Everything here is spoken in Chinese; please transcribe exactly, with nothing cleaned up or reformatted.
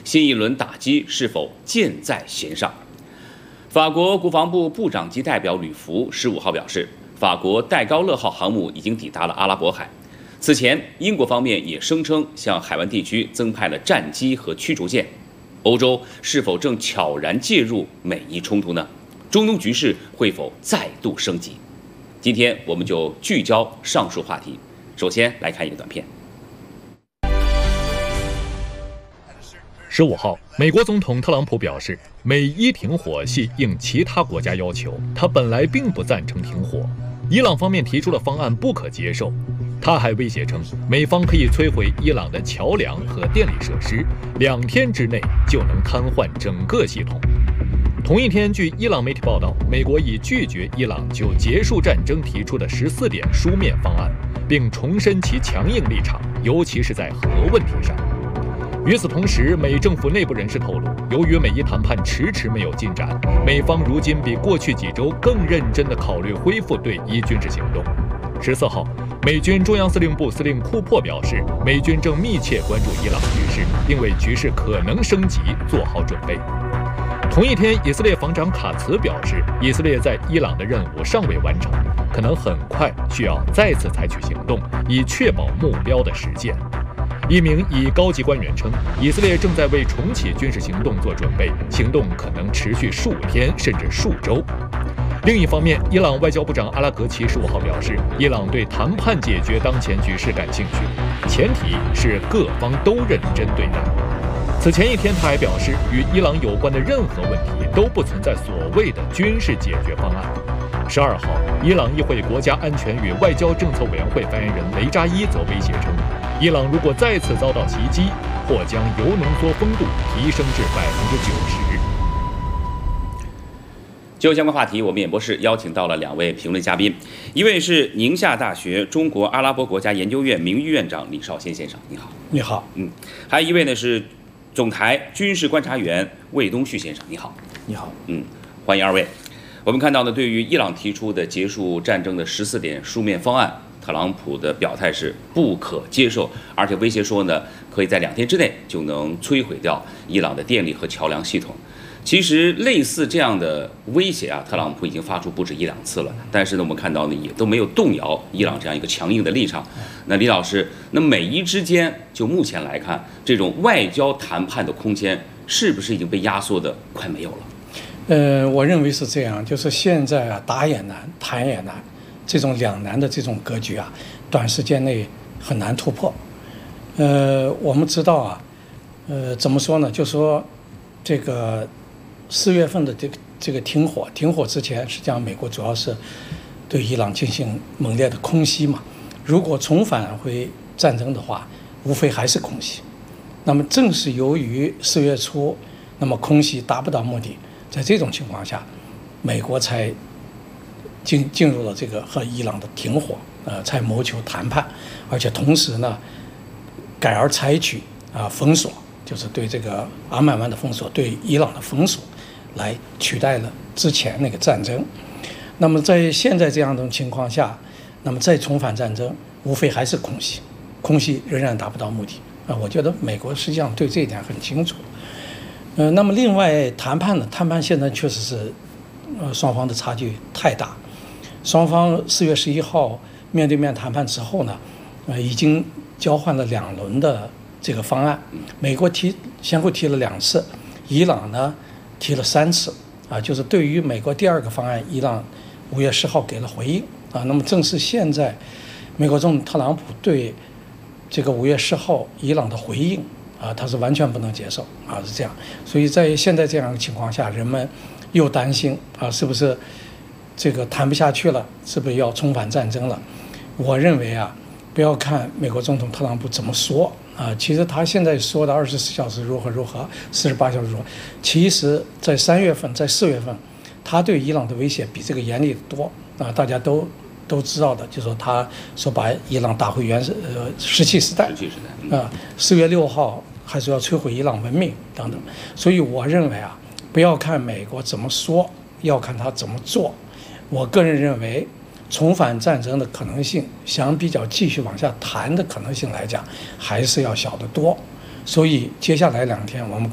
新一轮打击是否箭在弦上？法国国防部部长级代表吕福十五号表示，法国戴高乐号航母已经抵达了阿拉伯海。此前，英国方面也声称向海湾地区增派了战机和驱逐舰。欧洲是否正悄然介入美伊冲突呢？中东局势会否再度升级？今天我们就聚焦上述话题。首先来看一个短片。 十五号，美国总统特朗普表示，美伊停火系应其他国家要求，他本来并不赞成停火。伊朗方面提出的方案不可接受。他还威胁称，美方可以摧毁伊朗的桥梁和电力设施，两天之内就能瘫痪整个系统。同一天，据伊朗媒体报道，美国已拒绝伊朗就结束战争提出的十四点书面方案，并重申其强硬立场，尤其是在核问题上。与此同时，美政府内部人士透露，由于美伊谈判迟迟没有进展，美方如今比过去几周更认真地考虑恢复对伊军事行动。十四号，美军中央司令部司令库珀表示，美军正密切关注伊朗局势，并为局势可能升级做好准备。同一天，以色列防长卡茨表示，以色列在伊朗的任务尚未完成，可能很快需要再次采取行动，以确保目标的实现。一名以高级官员称，以色列正在为重启军事行动做准备，行动可能持续数天甚至数周。另一方面，伊朗外交部长阿拉格齐十五号表示，伊朗对谈判解决当前局势感兴趣，前提是各方都认真对待。此前一天，他还表示，与伊朗有关的任何问题都不存在所谓的军事解决方案。十二号，伊朗议会国家安全与外交政策委员会发言人雷扎伊则威胁称，伊朗如果再次遭到袭击，或将铀浓缩丰度提升至百分之九十。 就相关话题，我们演播室邀请到了两位评论嘉宾，一位是宁夏大学中国阿拉伯国家研究院名誉院长李少先先生，你好。 你好。 嗯，还有一位呢是总台军事观察员魏东旭先生，你好。 你好。 嗯，欢迎二位。我们看到呢，对于伊朗提出的结束战争的十四点书面方案，特朗普的表态是不可接受，而且威胁说呢，可以在两天之内就能摧毁掉伊朗的电力和桥梁系统。其实类似这样的威胁啊，特朗普已经发出不止一两次了，但是呢，我们看到呢，也都没有动摇伊朗这样一个强硬的立场。那李老师，那美伊之间就目前来看，这种外交谈判的空间是不是已经被压缩的快没有了？ 呃，我认为是这样，就是现在啊，打也难，谈也难，这种两难的这种格局啊，短时间内很难突破。呃，我们知道啊，呃，怎么说呢？就说这个四月份的这个这个停火，停火之前，实际上美国主要是对伊朗进行猛烈的空袭嘛。如果重返回战争的话，无非还是空袭。那么正是由于四月初，那么空袭达不到目的。在这种情况下，美国才进进入了这个和伊朗的停火，呃，才谋求谈判，而且同时呢，改而采取啊封锁，就是对这个阿曼湾的封锁，对伊朗的封锁，来取代了之前那个战争。那么在现在这样的情况下，那么再重返战争，无非还是空袭，空袭仍然达不到目的啊。我觉得美国实际上对这一点很清楚。呃，那么另外谈判呢？谈判现在确实是，呃，双方的差距太大。双方四月十一号面对面谈判之后呢，呃，已经交换了两轮的这个方案。美国提先后提了两次，伊朗呢提了三次啊。就是对于美国第二个方案，伊朗五月十号给了回应啊。那么正是现在，美国总统特朗普对这个五月十号伊朗的回应。啊，他是完全不能接受啊，是这样。所以在现在这样的情况下，人们又担心啊，是不是这个谈不下去了？是不是要重返战争了？我认为啊，不要看美国总统特朗普怎么说啊，其实他现在说的二十四小时如何如何，四十八小时如何，其实在三月份，在四月份，他对伊朗的威胁比这个严厉得多啊，大家都。都知道的，就说他说把伊朗打回原始呃石器时代，石器时代啊，四月六号还说要摧毁伊朗文明等等。所以我认为啊，不要看美国怎么说，要看他怎么做。我个人认为，重返战争的可能性，相比较继续往下谈的可能性来讲，还是要小得多。所以接下来两天我们